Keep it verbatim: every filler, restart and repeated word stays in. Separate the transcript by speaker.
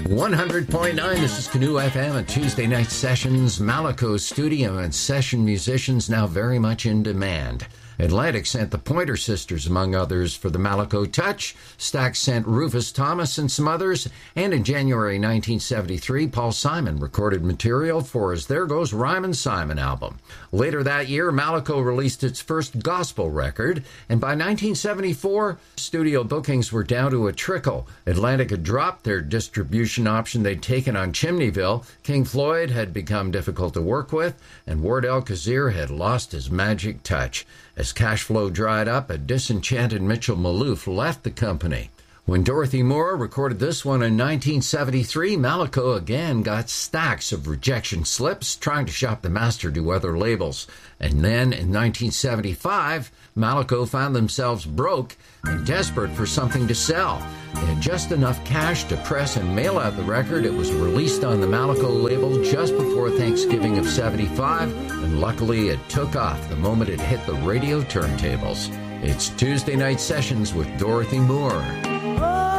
Speaker 1: one hundred point nine, this is Canoe F M and Tuesday Night Sessions. Malaco studio and session musicians now very much in demand. Atlantic sent the Pointer Sisters, among others, for the Malaco Touch. Stax sent Rufus Thomas and some others. And in January nineteen seventy-three, Paul Simon recorded material for his There Goes Ryman Simon album. Later that year, Malaco released its first gospel record, and by nineteen seventy-four, studio bookings were down to a trickle. Atlantic had dropped their distribution option they'd taken on Chimneyville, King Floyd had become difficult to work with, and Ward El-Kazir had lost his magic touch. As cash flow dried up, a disenchanted Mitchell Maloof left the company. When Dorothy Moore recorded this one in nineteen seventy-three, Malaco again got stacks of rejection slips trying to shop the master to other labels. And then in nineteen seventy-five, Malaco found themselves broke and desperate for something to sell. They had just enough cash to press and mail out the record. It was released on the Malaco label just before Thanksgiving of seventy-five, and luckily it took off the moment it hit the radio turntables. It's Tuesday Night Sessions with Dorothy Moore.